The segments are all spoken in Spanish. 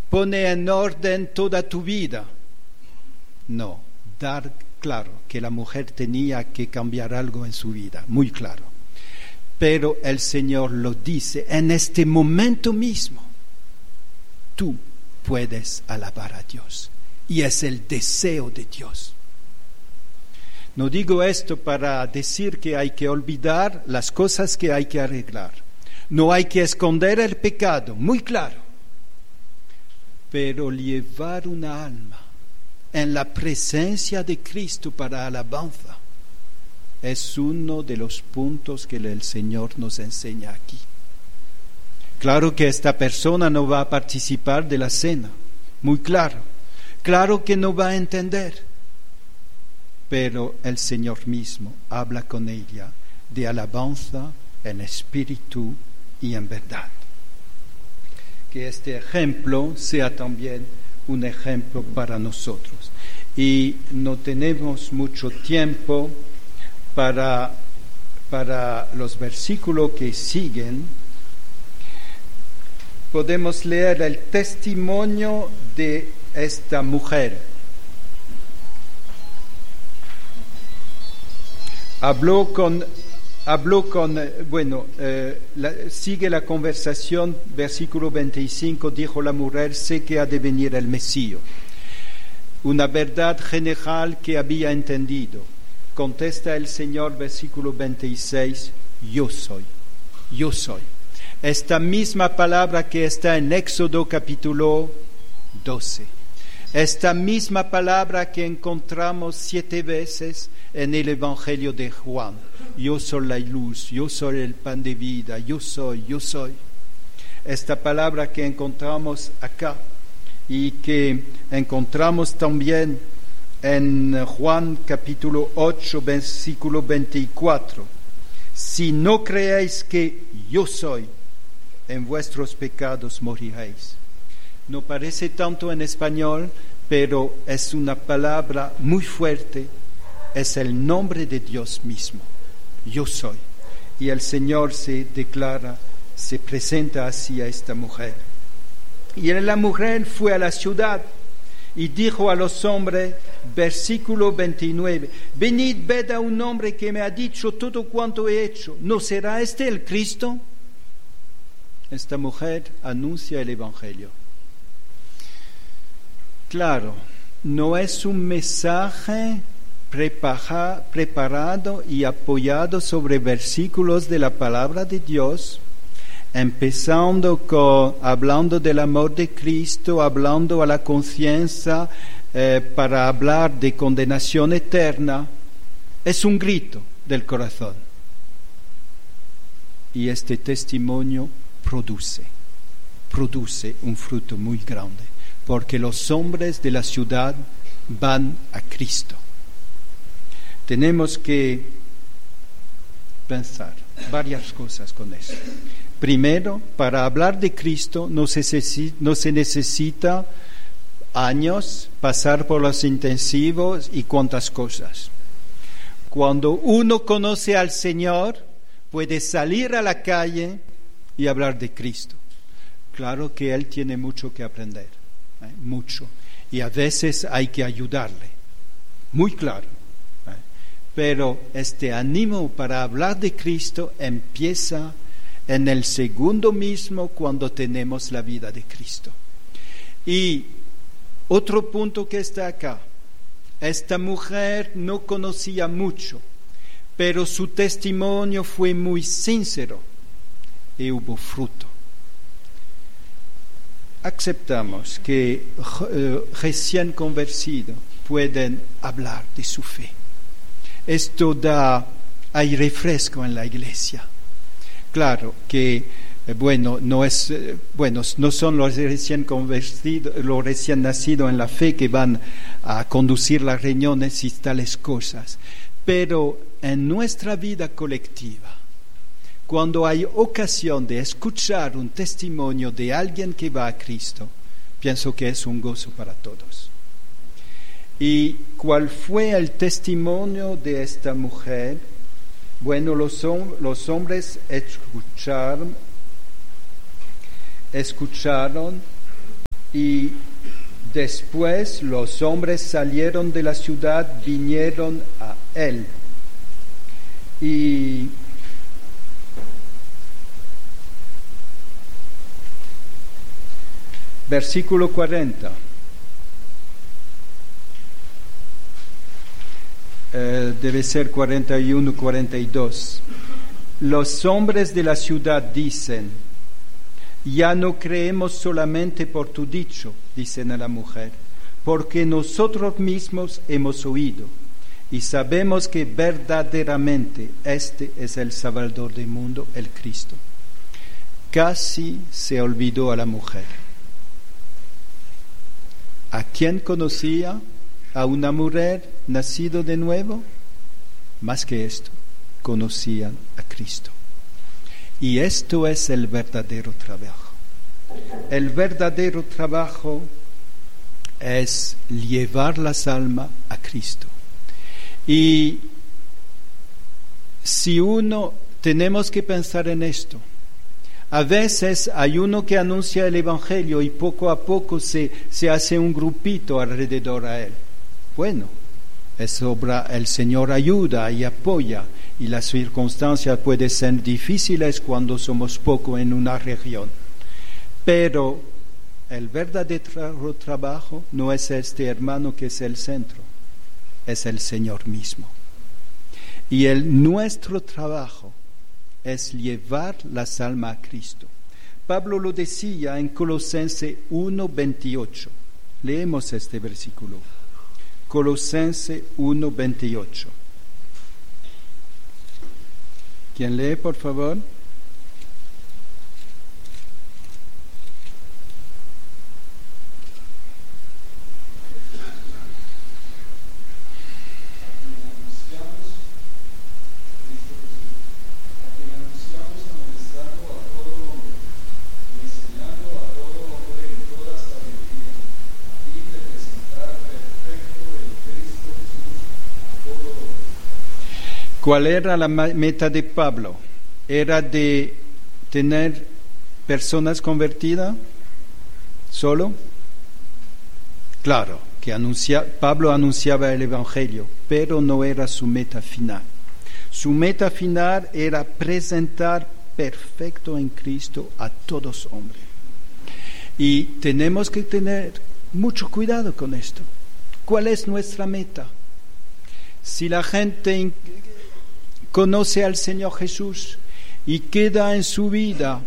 pone en orden toda tu vida. No, dar claro que la mujer tenía que cambiar algo en su vida, muy claro. Pero el Señor lo dice en este momento mismo. Tú puedes alabar a Dios y es el deseo de Dios. No digo esto para decir que hay que olvidar las cosas que hay que arreglar. No hay que esconder el pecado, muy claro. Pero llevar una alma en la presencia de Cristo para alabanza es uno de los puntos que el Señor nos enseña aquí. Claro que esta persona no va a participar de la cena, muy claro. Claro que no va a entender, pero el Señor mismo habla con ella de alabanza en espíritu y en verdad. Que este ejemplo sea también un ejemplo para nosotros. Y no tenemos mucho tiempo para los versículos que siguen. Podemos leer el testimonio de esta mujer. Sigue la conversación, versículo 25, dijo la mujer, sé que ha de venir el Mesías. Una verdad general que había entendido. Contesta el Señor, versículo 26, yo soy. Esta misma palabra que está en Éxodo capítulo 12. Esta misma palabra que encontramos 7 veces en el Evangelio de Juan. Yo soy la luz, yo soy el pan de vida, yo soy. Esta palabra que encontramos acá y que encontramos también en Juan capítulo 8, versículo 24. Si no creéis que yo soy, en vuestros pecados moriréis. No parece tanto en español, pero es una palabra muy fuerte, es el nombre de Dios mismo, yo soy. Y el Señor se presenta así a esta mujer. Y la mujer fue a la ciudad y dijo a los hombres, versículo 29, venid, ved a un hombre que me ha dicho todo cuanto he hecho, ¿no será este el Cristo? Esta mujer anuncia el Evangelio. Claro, no es un mensaje preparado y apoyado sobre versículos de la palabra de Dios, empezando hablando del amor de Cristo, hablando a la conciencia para hablar de condenación eterna. Es un grito del corazón. Y este testimonio produce un fruto muy grande, porque los hombres de la ciudad van a Cristo. Tenemos que pensar varias cosas con eso. Primero, para hablar de Cristo no se necesita años, pasar por los intensivos y cuantas cosas. Cuando uno conoce al Señor, puede salir a la calle y hablar de Cristo. Claro que Él tiene mucho que aprender, mucho. Y a veces hay que ayudarle, muy claro. Pero este ánimo para hablar de Cristo empieza en el segundo mismo cuando tenemos la vida de Cristo. Y otro punto que está acá, esta mujer no conocía mucho, pero su testimonio fue muy sincero y hubo fruto. Aceptamos que recién convertidos pueden hablar de su fe. Esto hay refresco en la iglesia. Claro que no son los recién convertidos, los recién nacidos en la fe que van a conducir las reuniones y tales cosas, pero en nuestra vida colectiva, cuando hay ocasión de escuchar un testimonio de alguien que va a Cristo, pienso que es un gozo para todos. ¿Y cuál fue el testimonio de esta mujer? Bueno, los hombres escucharon Y después los hombres salieron de la ciudad, vinieron a él. Y versículo 40. Debe ser 41, 42. Los hombres de la ciudad dicen: ya no creemos solamente por tu dicho, dicen a la mujer, porque nosotros mismos hemos oído y sabemos que verdaderamente este es el Salvador del mundo, el Cristo. Casi se olvidó a la mujer. ¿A quién conocía? ¿A una mujer nacido de nuevo? Más que esto, conocían a Cristo. Y esto es el verdadero trabajo. El verdadero trabajo es llevar las almas a Cristo. Y si tenemos que pensar en esto. A veces hay uno que anuncia el Evangelio y poco a poco se hace un grupito alrededor a él. Bueno, el Señor ayuda y apoya, y las circunstancias pueden ser difíciles cuando somos poco en una región. Pero el verdadero trabajo no es este hermano que es el centro, es el Señor mismo. Y nuestro trabajo es llevar las almas a Cristo. Pablo lo decía en Colosenses 1:28. Leemos este versículo. Colosenses 1:28. ¿Quién lee, por favor? ¿Cuál era la meta de Pablo? ¿Era de tener personas convertidas solo? Claro, que Pablo anunciaba el Evangelio, pero no era su meta final. Su meta final era presentar perfecto en Cristo a todos hombres. Y tenemos que tener mucho cuidado con esto. ¿Cuál es nuestra meta? Si la gente conoce al Señor Jesús y queda en su vida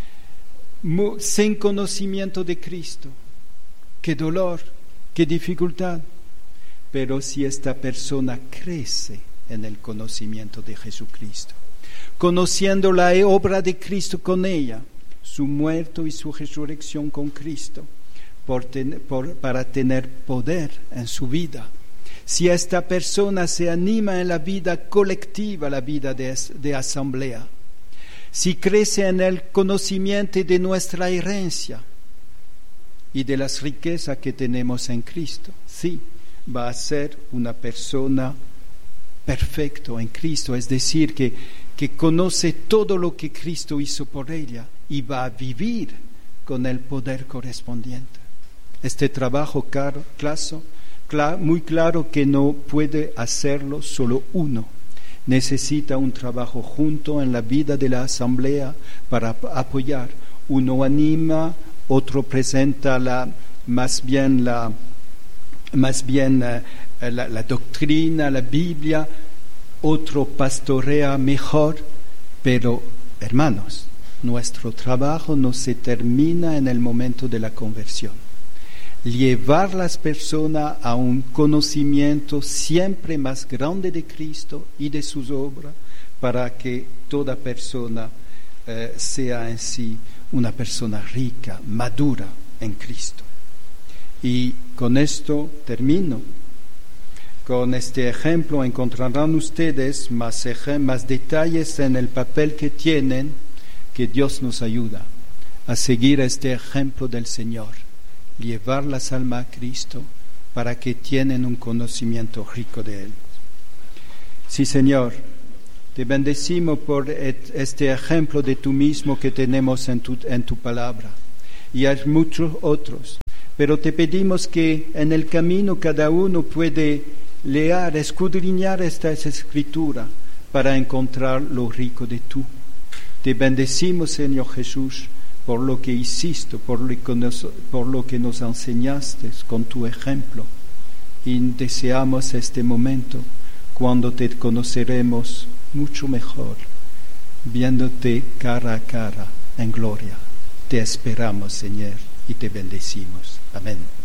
sin conocimiento de Cristo, qué dolor, qué dificultad. Pero si esta persona crece en el conocimiento de Jesucristo, conociendo la obra de Cristo con ella, su muerto y su resurrección con Cristo, para tener poder en su vida. Si esta persona se anima en la vida colectiva, la vida de asamblea, si crece en el conocimiento de nuestra herencia y de las riquezas que tenemos en Cristo, sí, va a ser una persona perfecta en Cristo, es decir, que conoce todo lo que Cristo hizo por ella y va a vivir con el poder correspondiente. Este trabajo muy claro que no puede hacerlo solo uno. Necesita un trabajo junto en la vida de la asamblea para apoyar. Uno anima, otro presenta la doctrina, la Biblia, otro pastorea mejor. Pero, hermanos, nuestro trabajo no se termina en el momento de la conversión. Llevar las personas a un conocimiento siempre más grande de Cristo y de sus obras, para que toda persona sea en sí una persona rica, madura en Cristo. Y con esto termino. Con este ejemplo encontrarán ustedes más detalles en el papel que tienen, que Dios nos ayuda a seguir este ejemplo del Señor. Llevar las almas a Cristo para que tienen un conocimiento rico de Él. Sí, Señor, te bendecimos por este ejemplo de tú mismo que tenemos en tu palabra. Y hay muchos otros Pero te pedimos que en el camino cada uno puede leer, escudriñar esta escritura para encontrar lo rico de tú. Te bendecimos, Señor Jesús, por lo que hiciste, por lo que nos enseñaste con tu ejemplo. Y deseamos este momento cuando te conoceremos mucho mejor, viéndote cara a cara en gloria. Te esperamos, Señor, y te bendecimos. Amén.